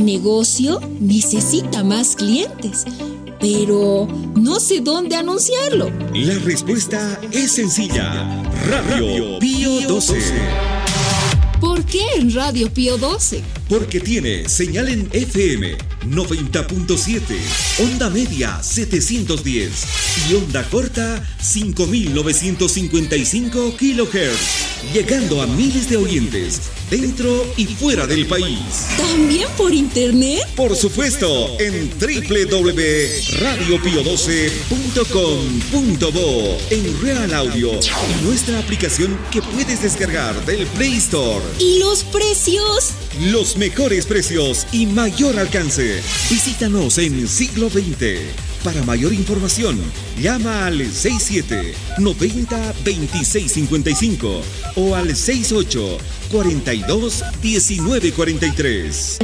Mi negocio necesita más clientes, pero no sé dónde anunciarlo. La respuesta es sencilla. Radio Pío 12. ¿Por qué en Radio Pío 12? Porque tiene señal en FM 90.7, onda media 710 y onda corta 5955 kHz, llegando a miles de oyentes dentro y fuera del país. ¿También por internet? Por supuesto, en www.radiopio12.com.bo, en Real Audio y nuestra aplicación que puedes descargar del Play Store. ¿Y los precios? Los mejores precios y mayor alcance. Visítanos en Siglo XX. Para mayor información, llama al 67-90-2655 o al 68-42-1943.